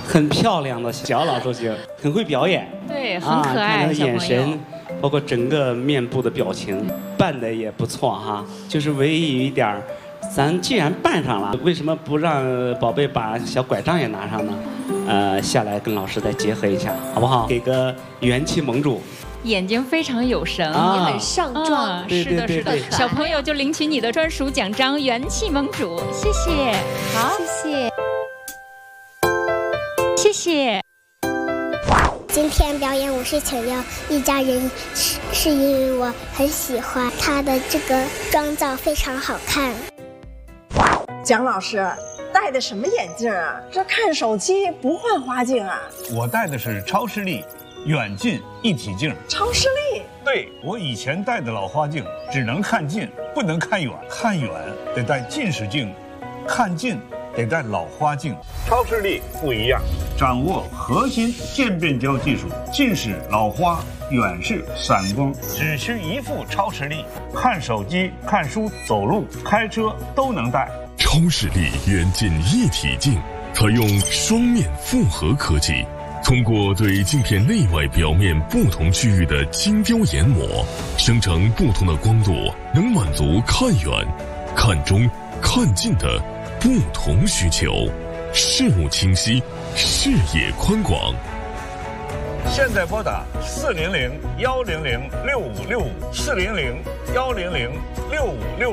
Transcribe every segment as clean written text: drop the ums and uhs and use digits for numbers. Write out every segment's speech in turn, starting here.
很漂亮的小老寿星，很会表演， 对，很可爱， 看他的眼小朋友神，包括整个面部的表情，扮的也不错哈。就是唯一有一点儿，咱既然扮上了，为什么不让宝贝把小拐杖也拿上呢？下来跟老师再结合一下，好不好？给个元气盟主。 眼睛非常有神， 也很上妆。 是的，是的。小朋友就领取你的专属奖章——元气盟主，谢谢。好， 谢谢。 谢谢。 今天表演我是想要一家人，是因为我很喜欢他的这个妆造非常好看。 蒋老师戴的什么眼镜啊？这看手机不换花镜啊？ 我戴的是超视力远近一体镜。 超视力？ 对，我以前戴的老花镜只能看近，不能看远，看远得戴近视镜，看近得戴老花镜。超视力不一样，掌握核心渐变焦技术，近视、老花、远视、散光，只需一副超视力，看手机、看书、走路、开车都能戴。 超视力远近一体镜采用双面复合科技，通过对镜片内外表面不同区域的精雕研磨，生成不同的光度，能满足看远、看中、看近的不同需求，视物清晰，视野宽广。 现在拨打400-100-6565，400-100-6565。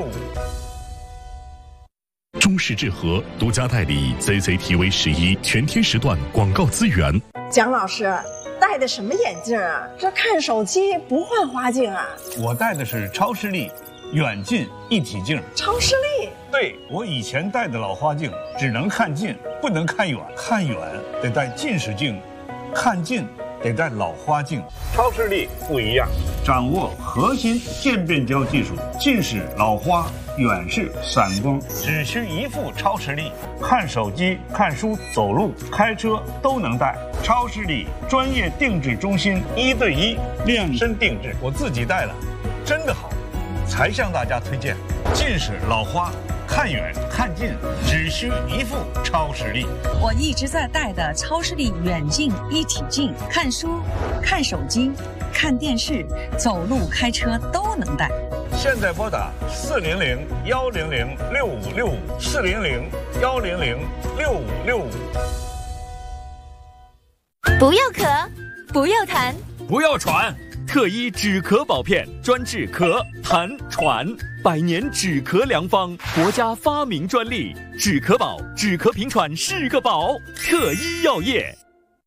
中视智和独家代理 CCTV11全天时段广告资源。 蒋老师戴的什么眼镜啊？这看手机不换花镜啊？ 我戴的是超视力远近一体镜。 超视力？ 对，我以前戴的老花镜只能看近，不能看远，看远得戴近视镜，看近得戴老花镜。超视力不一样，掌握核心渐变焦技术，近视、老花、远视、散光，只需一副超视力，看手机、看书、走路、开车都能戴。超视力专业定制中心，1对1量身定制，我自己戴了，真的好，才向大家推荐。近视、老花、看远看近只需一副超视力。 我一直在戴的超视力远近一体镜，看书、看手机、看电视、走路、开车都能戴。 现在拨打400-100-6565，400-100-6565。 不要咳，不要痰， 不要喘。特医止咳宝片，专治咳、痰、喘，100年止咳良方，国家发明专利。止咳宝，止咳平喘是个宝。特医药业。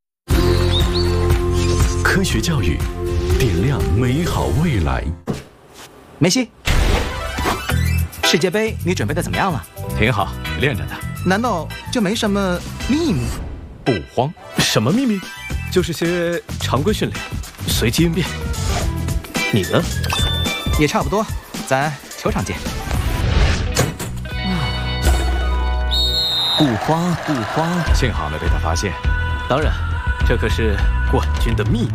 科学教育，点亮美好未来。 梅西，世界杯你准备的怎么样了？ 挺好，练着呢。 难道就没什么秘密？ 不慌，什么秘密？就是些常规训练，随机应变。你呢？ 也差不多，咱球场见。 不慌不慌，幸好没被他发现。当然，这可是冠军的秘密。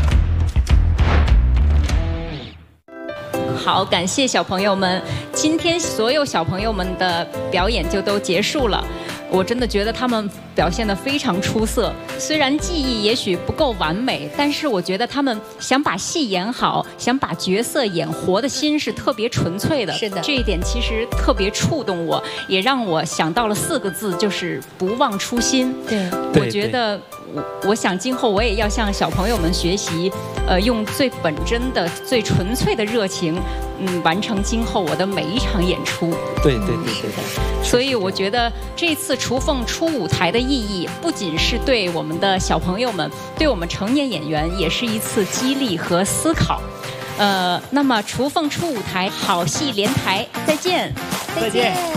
好，感谢小朋友们，今天所有小朋友们的表演就都结束了。我真的觉得他们表现得非常出色，虽然技艺也许不够完美，但是我觉得他们想把戏演好，想把角色演活的心是特别纯粹的。 是的， 这一点其实特别触动我，也让我想到了4个字，就是不忘初心。 对， 我觉得我想今后我也要向小朋友们学习，用最本真的、最纯粹的热情，完成今后我的每一场演出。 对对对， 是的。所以我觉得这次雏凤出舞台的意义，不仅是对我们的小朋友们，对我们成年演员也是一次激励和思考。那么雏凤出舞台，好戏连台，再见， 再见。